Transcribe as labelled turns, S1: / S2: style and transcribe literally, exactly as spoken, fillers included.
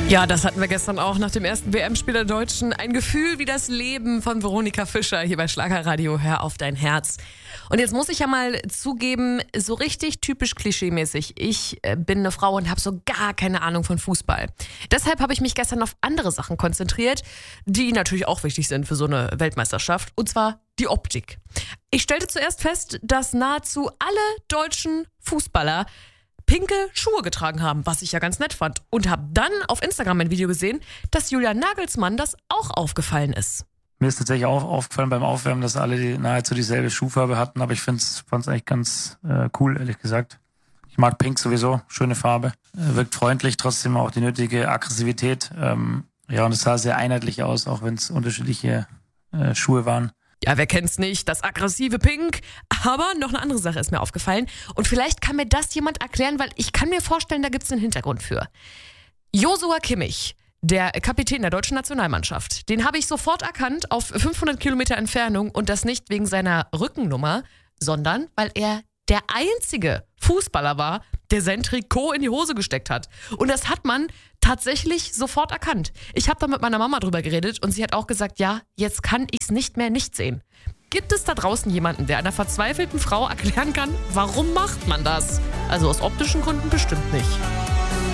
S1: Ja, das hatten wir gestern auch nach dem ersten W M-Spiel der Deutschen. Ein Gefühl wie das Leben von Veronika Fischer hier bei Schlagerradio. Hör auf dein Herz. Und jetzt muss ich ja mal zugeben, so richtig typisch klischeemäßig. Ich äh, bin eine Frau und habe so gar keine Ahnung von Fußball. Deshalb habe ich mich gestern auf andere Sachen konzentriert, die natürlich auch wichtig sind für so eine Weltmeisterschaft. Und zwar die Optik. Ich stellte zuerst fest, dass nahezu alle deutschen Fußballer pinke Schuhe getragen haben, was ich ja ganz nett fand. Und habe dann auf Instagram ein Video gesehen, dass Julian Nagelsmann das auch aufgefallen ist.
S2: Mir ist tatsächlich auch aufgefallen beim Aufwärmen, dass alle die nahezu dieselbe Schuhfarbe hatten, aber ich fand es eigentlich ganz äh, cool, ehrlich gesagt. Ich mag Pink sowieso, schöne Farbe. Äh, wirkt freundlich, trotzdem auch die nötige Aggressivität. Ähm, ja, und es sah sehr einheitlich aus, auch wenn es unterschiedliche äh, Schuhe waren.
S1: Ja, wer kennt's nicht, das aggressive Pink. Aber noch eine andere Sache ist mir aufgefallen. Und vielleicht kann mir das jemand erklären, weil ich kann mir vorstellen, da gibt's einen Hintergrund für. Joshua Kimmich, der Kapitän der deutschen Nationalmannschaft, den habe ich sofort erkannt auf fünfhundert Kilometer Entfernung. Und das nicht wegen seiner Rückennummer, sondern weil er der einzige Fußballer war, der sein Trikot in die Hose gesteckt hat. Und das hat man tatsächlich sofort erkannt. Ich habe da mit meiner Mama drüber geredet und sie hat auch gesagt, ja, jetzt kann ich's nicht mehr nicht sehen. Gibt es da draußen jemanden, der einer verzweifelten Frau erklären kann, warum macht man das? Also aus optischen Gründen bestimmt nicht.